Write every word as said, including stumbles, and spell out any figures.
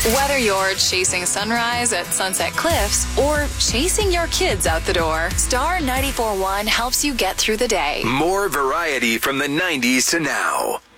Whether you're chasing sunrise at Sunset Cliffs or chasing your kids out the door, Star ninety-four point one helps you get through the day. More variety from the nineties to now.